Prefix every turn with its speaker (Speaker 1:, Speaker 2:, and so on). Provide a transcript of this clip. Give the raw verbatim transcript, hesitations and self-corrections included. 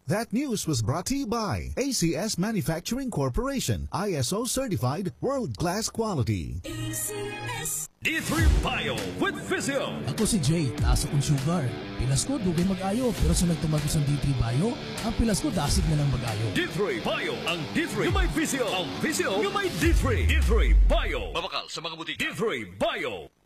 Speaker 1: That news was brought to you by A C S Manufacturing Corporation, I S O certified, world-class quality.
Speaker 2: A C S
Speaker 3: D three Bio with Physio.
Speaker 4: Ako si Jay, taas akong sugar. Pilas ko, dugay mag-ayo, pero sa nagtumagos ang D three Bio, ang pilas ko dasig na lang mag-ayo.
Speaker 3: D three Bio, ang D three yung may Physio, ang Physio yung may D three. D three Bio, mabakal sa mga butika. D three Bio.